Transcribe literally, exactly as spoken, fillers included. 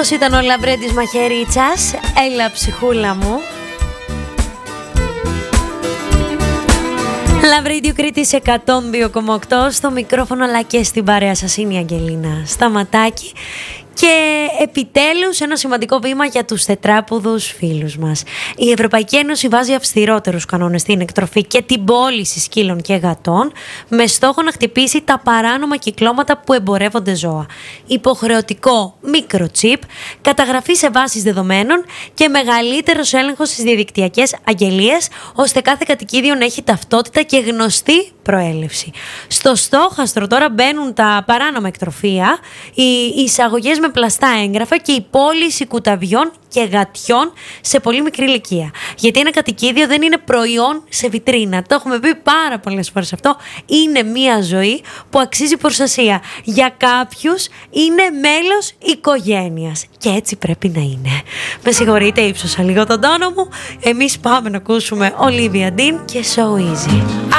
Αυτός ήταν ο Λαβρέντης Μαχαιρίτσας. Έλα ψυχούλα μου. Love Radio Κρήτης εκατόν δύο κόμμα οκτώ. Στο μικρόφωνο αλλά και στην παρέα σας είναι η Αγγελίνα Σταματάκη. Και επιτέλους ένα σημαντικό βήμα για τους τετράποδους φίλους μας. Η Ευρωπαϊκή Ένωση βάζει αυστηρότερους κανόνες στην εκτροφή και την πώληση σκύλων και γατών με στόχο να χτυπήσει τα παράνομα κυκλώματα που εμπορεύονται ζώα. Υποχρεωτικό μικροτσίπ, καταγραφή σε βάσεις δεδομένων και μεγαλύτερος έλεγχος στις διαδικτυακές αγγελίες, ώστε κάθε κατοικίδιο να έχει ταυτότητα και γνωστή προέλευση. Στο στόχαστρο τώρα μπαίνουν τα παράνομα εκτροφία, οι εισαγωγές με πλαστά έγγραφα και η πώληση κουταβιών και γατιών σε πολύ μικρή ηλικία. Γιατί ένα κατοικίδιο δεν είναι προϊόν σε βιτρίνα. Το έχουμε πει πάρα πολλές φορές αυτό. Είναι μία ζωή που αξίζει προστασία. Για κάποιους είναι μέλος οικογένειας. Και έτσι πρέπει να είναι. Με συγχωρείτε, ύψωσα λίγο τον τόνο μου. Εμείς πάμε να ακούσουμε Olivia Dean και So Easy.